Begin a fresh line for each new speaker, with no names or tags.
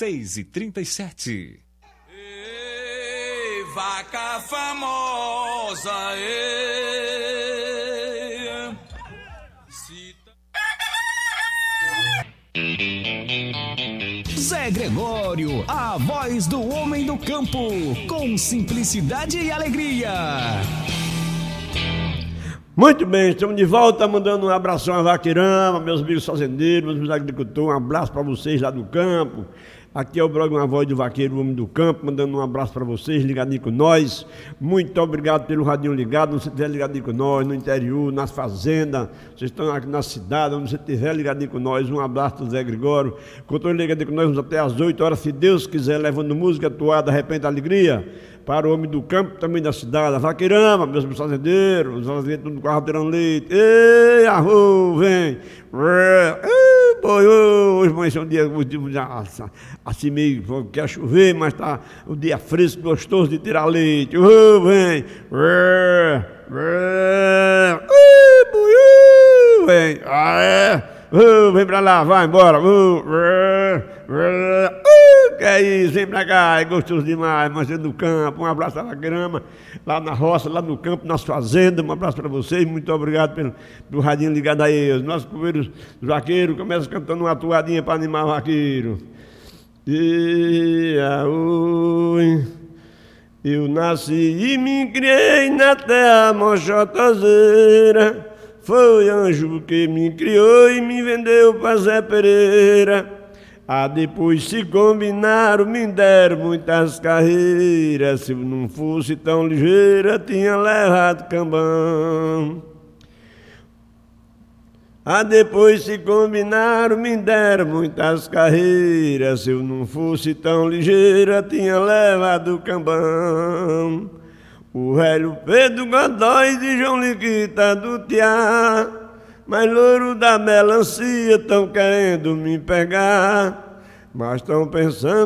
6h37.
Ei, vaca famosa, ei.
Zé Gregório, a voz do homem do campo, com simplicidade e alegria.
Muito bem, estamos de volta, mandando um abração a Vaqueirama, meus amigos fazendeiros, meus amigos agricultores, um abraço para vocês lá do campo. Aqui é o programa Voz do Vaqueiro, o Homem do Campo, mandando um abraço para vocês, ligadinho com nós. Muito obrigado pelo radinho ligado, onde você estiver ligadinho com nós, no interior, nas fazendas, vocês estão aqui na cidade, onde você estiver ligadinho com nós. Um abraço do Zé Gregório. Continue ligadinho com nós, vamos até às 8 horas, se Deus quiser, levando música, toada, repente, alegria, para o homem do campo, também da cidade. A Vaqueirama, meus fazendeiros, os fazendeiros do carro tirando leite. Ei, arro, vem. Hoje amanheceu um dia assim meio, quer chover, mas tá um dia fresco, gostoso de tirar leite. Vem. Vem. Vem pra lá, vai embora. Que é isso, vem pra cá, é gostoso demais, mas é do campo. Um abraço à Vaqueirama, lá na roça, lá no campo, nas fazendas. Um abraço para vocês, muito obrigado pelo radinho ligado aí. Os nossos companheiros vaqueiros começam cantando uma toadinha para animar o vaqueiro. Eu nasci e me criei na terra mochotoseira. Foi anjo que me criou e me vendeu pra Zé Pereira. Depois se combinaram, me deram muitas carreiras. Se eu não fosse tão ligeira, tinha levado cambão. Depois se combinaram, me deram muitas carreiras. Se eu não fosse tão ligeira, tinha levado cambão. O velho Pedro Godói de João Liquita do Tiá, mas louro da melancia tão querendo me pegar, mas tão pensando